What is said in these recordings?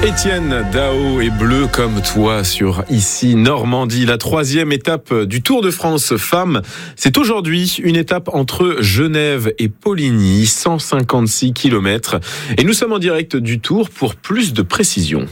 Étienne Dao est bleu comme toi sur Ici Normandie. La 3e étape du Tour de France Femmes, c'est aujourd'hui une étape entre Genève et Poligny, 156 km. Et nous sommes en direct du Tour pour plus de précision.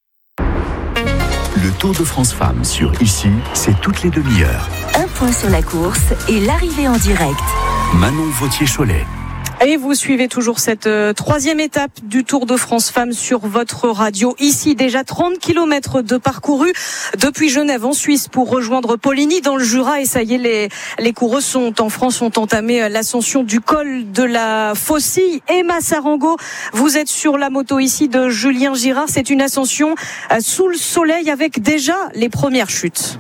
Le Tour de France Femmes sur Ici, c'est toutes les demi-heures. Un point sur la course et l'arrivée en direct. Manon Vautier-Cholet. Et vous suivez toujours cette 3e étape du Tour de France Femmes sur votre radio. Ici, déjà 30 km de parcouru depuis Genève en Suisse pour rejoindre Poligny dans le Jura. Et ça y est, les coureuses sont en France, ont entamé l'ascension du col de la Faucille. Emma Sarango, vous êtes sur la moto ici de Julien Girard. C'est une ascension sous le soleil avec déjà les premières chutes.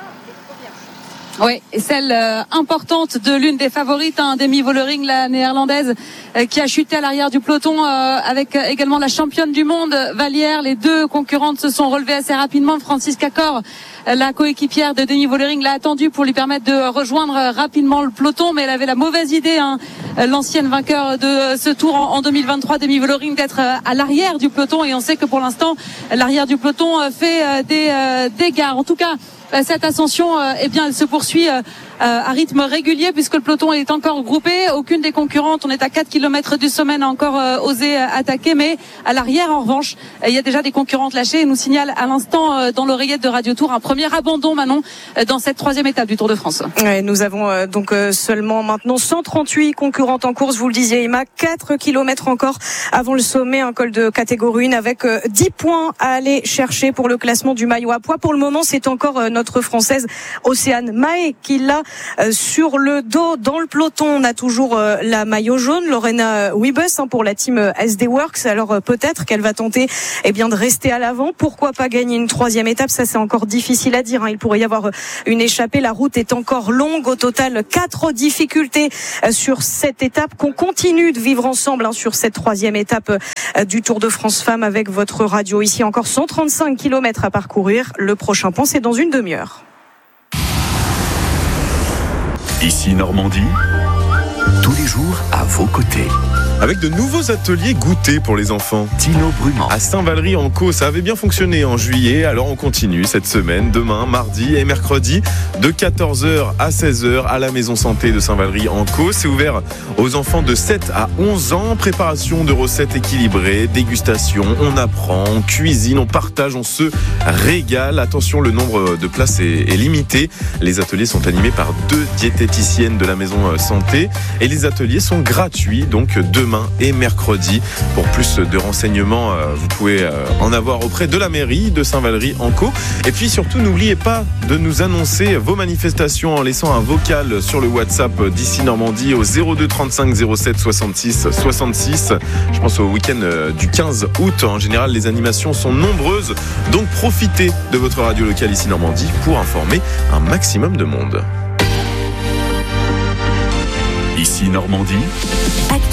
Oui, et celle importante de l'une des favorites, Demi Vollering, la néerlandaise, qui a chuté à l'arrière du peloton avec également la championne du monde, Vallière. Les deux concurrentes se sont relevées assez rapidement. Francisca Cor, la coéquipière de Demi Vollering, l'a attendue pour lui permettre de rejoindre rapidement le peloton, mais elle avait la mauvaise idée, l'ancienne vainqueur de ce tour en 2023, Demi Vollering, d'être à l'arrière du peloton. Et on sait que pour l'instant, l'arrière du peloton fait des dégâts. En tout cas, cette ascension, elle se poursuit à rythme régulier puisque le peloton est encore groupé. Aucune des concurrentes, on est à 4 km du sommet, n'a encore osé attaquer. Mais à l'arrière, en revanche, il y a déjà des concurrentes lâchées. Et nous signale à l'instant dans l'oreillette de Radio Tour un premier abandon, Manon, dans cette 3e étape du Tour de France. Ouais, nous avons donc seulement maintenant 138 concurrentes en course. Vous le disiez, Emma, 4 km encore avant le sommet, un col de catégorie 1 avec 10 points à aller chercher pour le classement du maillot à poids. Pour le moment, c'est encore notre Française Océane Mahé qui l'a sur le dos. Dans le peloton, on a toujours la maillot jaune, Lorena Wiebes, pour la team SD Works. Alors peut-être qu'elle va tenter de rester à l'avant. Pourquoi pas gagner une 3e étape? Ça, c'est encore difficile à dire. Il pourrait y avoir une échappée. La route est encore longue. Au total, 4 difficultés sur cette étape qu'on continue de vivre ensemble sur cette 3e étape du Tour de France Femmes avec votre radio. Ici, encore 135 km à parcourir. Le prochain point, c'est dans une demi-heure. Ici Normandie, tous les jours à vos côtés. Avec de nouveaux ateliers goûter pour les enfants. Tino Brunand. À Saint-Valery-en-Caux, ça avait bien fonctionné en juillet, alors on continue cette semaine, demain, mardi et mercredi, de 14h à 16h à la Maison Santé de Saint-Valery-en-Caux. C'est ouvert aux enfants de 7 à 11 ans. Préparation de recettes équilibrées, dégustation, on apprend, on cuisine, on partage, on se régale. Attention, le nombre de places est limité. Les ateliers sont animés par 2 diététiciennes de la Maison Santé et les ateliers sont gratuits, donc demain et mercredi. Pour plus de renseignements, vous pouvez en avoir auprès de la mairie de Saint-Valery-en-Caux. Et puis surtout, n'oubliez pas de nous annoncer vos manifestations en laissant un vocal sur le WhatsApp d'Ici Normandie au 02 35 07 66 66. Je pense au week-end du 15 août. En général, les animations sont nombreuses. Donc profitez de votre radio locale Ici Normandie pour informer un maximum de monde. Ici Normandie.